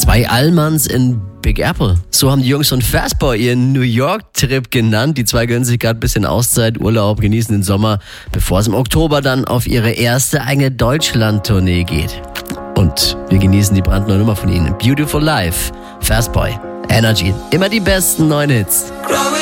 Zwei Allmanns in Big Apple. So haben die Jungs von Fastboy ihren New York-Trip genannt. Die zwei gönnen sich gerade ein bisschen Auszeit, Urlaub, genießen den Sommer, bevor es im Oktober dann auf ihre erste eigene Deutschland-Tournee geht. Und wir genießen die brandneue Nummer von ihnen. Beautiful Life, Fastboy, Energy. Immer die besten neuen Hits.